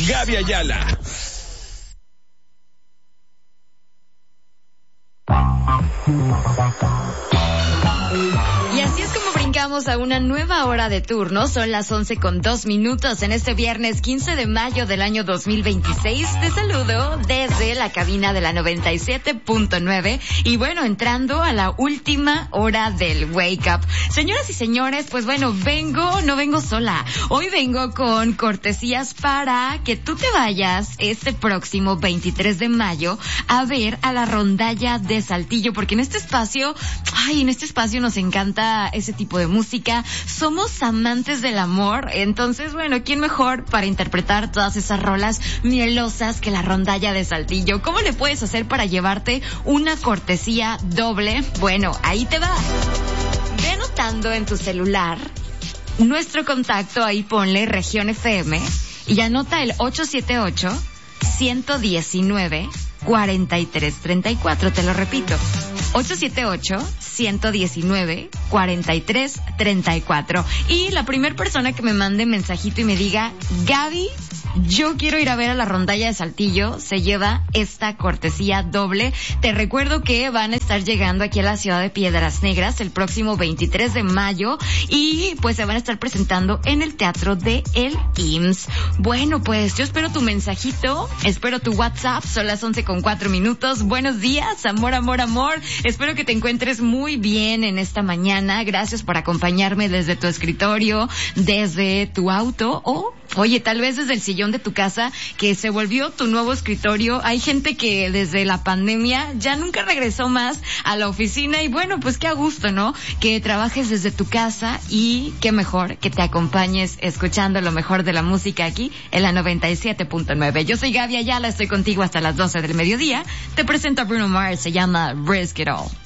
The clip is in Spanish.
Gaby Ayala. Y así es como brincamos a una nueva hora de turno. Son las 11:02 en este viernes 15 de mayo del año 2026. Te saludo desde la cabina de la 97.9 y bueno, entrando a la última hora del Wake Up. Señoras y señores, pues bueno, no vengo sola. Hoy vengo con cortesías para que tú te vayas este próximo 23 de mayo a ver a la rondalla de Saltillo, porque en este espacio nos encanta ese tipo de música. Somos amantes del amor, entonces bueno, ¿quién mejor para interpretar todas esas rolas mielosas que la rondalla de Saltillo? ¿Cómo le puedes hacer para llevarte una cortesía doble? Bueno, ahí te va. Ve anotando en tu celular nuestro contacto, ahí ponle Región FM y anota el 878-119-4334. Te lo repito, 878-119-4334. Y la primera persona que me mande mensajito y me diga, Gaby, yo quiero ir a ver a la rondalla de Saltillo, se lleva esta cortesía doble. Te recuerdo que van a estar llegando aquí a la ciudad de Piedras Negras el próximo 23 de mayo y pues se van a estar presentando en el Teatro de El IMSS. Bueno, pues yo espero tu mensajito, espero tu WhatsApp, son las 11:04. Buenos días, amor, amor, amor. Espero que te encuentres muy bien en esta mañana. Gracias por acompañarme desde tu escritorio, desde tu auto o oye, tal vez desde el sillón de tu casa, que se volvió tu nuevo escritorio. Hay gente que desde la pandemia ya nunca regresó más a la oficina y bueno, pues qué a gusto, ¿no? Que trabajes desde tu casa y qué mejor que te acompañes escuchando lo mejor de la música aquí en la 97.9. Yo soy Gaby Ayala, estoy contigo hasta las 12 del mediodía. Te presento a Bruno Mars, se llama Risk It All.